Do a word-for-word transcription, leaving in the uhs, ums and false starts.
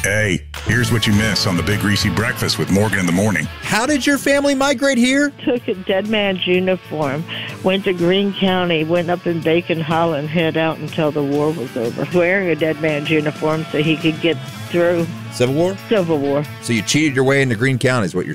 Hey, here's what you miss on the Big Greasy Breakfast with Morgan in the Morning. How did your family migrate here? Took a dead man's uniform, went to Greene County, went up in Bacon Hollow and hid out until the war was over, wearing a dead man's uniform so he could get through Civil War? Civil War. So you cheated your way into Greene County is what you're